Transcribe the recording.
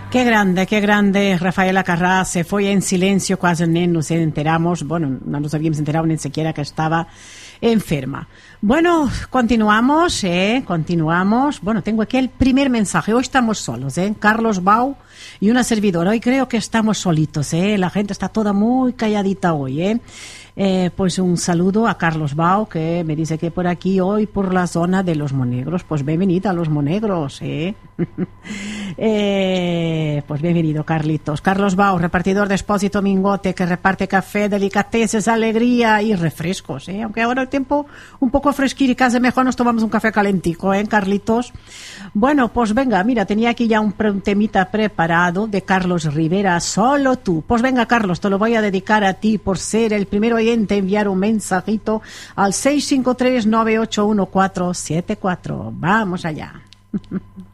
Qué grande Rafaela Carrà, se fue en silencio, casi ni nos enteramos, bueno, no nos habíamos enterado ni siquiera que estaba enferma. Bueno, continuamos. Bueno, tengo aquí el primer mensaje. Hoy estamos solos, Carlos Bau y una servidora. Hoy creo que estamos solitos, La gente está toda muy calladita hoy, Pues un saludo a Carlos Bau, que me dice que por aquí hoy, por la zona de Los Monegros. Pues bienvenida a Los Monegros, Pues bienvenido, Carlitos. Carlos Bau, repartidor de Espósito Mingote, que reparte café, delicateces, alegría y refrescos, Aunque ahora el tiempo un poco fresquito y casi mejor nos tomamos un café calentico, Carlitos. Bueno, pues venga, mira, tenía aquí ya un temita preparado de Carlos Rivera, Solo tú. Pues venga, Carlos, te lo voy a dedicar a ti por ser el primer oyente a enviar un mensajito al 653-981474. Vamos allá.